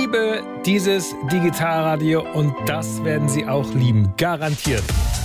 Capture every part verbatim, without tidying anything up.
liebe dieses Digitalradio und das werden Sie auch lieben. Garantiert.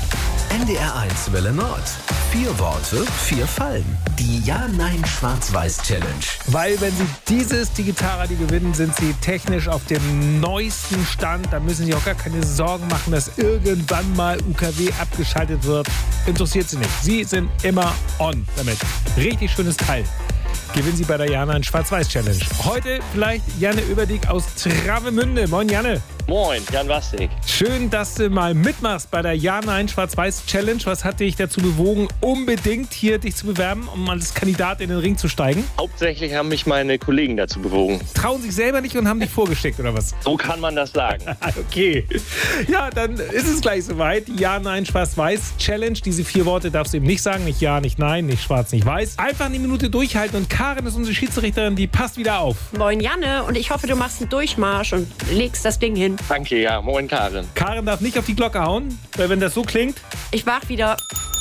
N D R eins Welle Nord. Vier Worte, vier Fallen. Die Ja-Nein-Schwarz-Weiß-Challenge. Weil wenn Sie dieses Digitalradio gewinnen, sind Sie technisch auf dem neuesten Stand. Da müssen Sie auch gar keine Sorgen machen, dass irgendwann mal U K W abgeschaltet wird. Interessiert Sie nicht. Sie sind immer on damit. Richtig schönes Teil. Gewinnen Sie bei der Ja-Nein-Schwarz-Weiß-Challenge. Heute vielleicht Janne Überdiek aus Travemünde. Moin Janne. Moin, Jan Wastig. Schön, dass du mal mitmachst bei der Ja-Nein-Schwarz-Weiß-Challenge. Was hat dich dazu bewogen, unbedingt hier dich zu bewerben, um als Kandidat in den Ring zu steigen? Hauptsächlich haben mich meine Kollegen dazu bewogen. Trauen sich selber nicht und haben dich vorgeschickt, oder was? So kann man das sagen. Okay. Ja, dann ist es gleich soweit. Die Ja-Nein-Schwarz-Weiß-Challenge. Diese vier Worte darfst du eben nicht sagen. Nicht Ja, nicht Nein, nicht Schwarz, nicht Weiß. Einfach eine Minute durchhalten und Karin ist unsere Schiedsrichterin, die passt wieder auf. Moin Janne, und ich hoffe, du machst einen Durchmarsch und legst das Ding hin. Danke, ja. Moin, Karin. Karin darf nicht auf die Glocke hauen, weil wenn das so klingt, Ich wach wieder.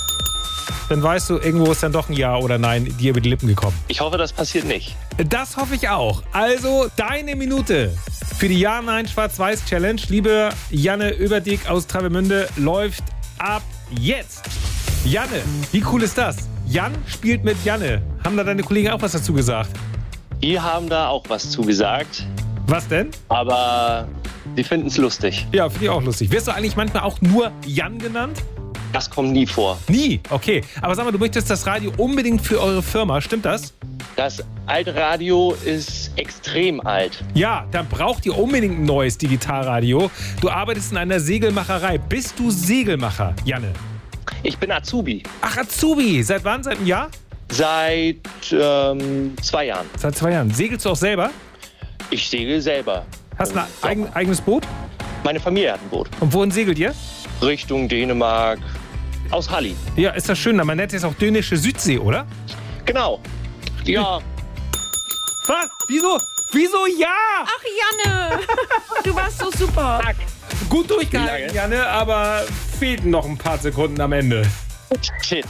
dann weißt du, irgendwo ist dann doch ein Ja oder Nein dir über die Lippen gekommen. Ich hoffe, das passiert nicht. Das hoffe ich auch. Also, deine Minute für die Ja-Nein-Schwarz-Weiß-Challenge. Liebe Janne Überdiek aus Travemünde, läuft ab jetzt. Janne, wie cool ist das? Jan spielt mit Janne. Haben da deine Kollegen auch was dazu gesagt? Die haben da auch was zugesagt, Was denn? aber sie finden es lustig. Ja, finde ich auch lustig. Wirst du eigentlich manchmal auch nur Jan genannt? Das kommt nie vor. Nie? Okay. Aber sag mal, du möchtest das Radio unbedingt für eure Firma. Stimmt das? Das alte Radio ist extrem alt. Ja, da braucht ihr unbedingt ein neues Digitalradio. Du arbeitest in einer Segelmacherei. Bist du Segelmacher, Janne? Ich bin Azubi. Ach, Azubi. Seit wann? Seit einem Jahr? Seit ähm, zwei Jahren. Seit zwei Jahren. Segelst du auch selber? Ich segel selber. Hast du ein Im eigen, Sommer. eigenes Boot? Meine Familie hat ein Boot. Und wohin segelt ihr? Richtung Dänemark. Aus Halli. Ja, ist das schön. Man nennt es auch dänische Südsee, oder? Genau. Ja. Was? Wieso? Wieso ja? Ach Janne, du warst so super. Gut Wie durchgehalten, lange? Janne, aber fehlten noch ein paar Sekunden am Ende. Shit.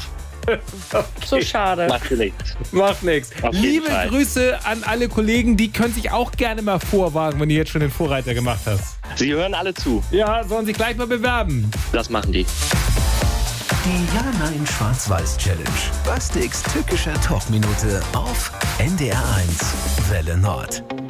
So schade. Macht nichts. Macht nichts. Auf jeden Liebe Fall. Grüße an alle Kollegen, die können sich auch gerne mal vorwagen, wenn du jetzt schon den Vorreiter gemacht hast. Sie hören alle zu. Ja, sollen sich gleich mal bewerben. Das machen die. Die Ja-Nein-Schwarz-Weiß-Challenge. Bastiks tückischer Talkminute auf N D R eins Welle Nord.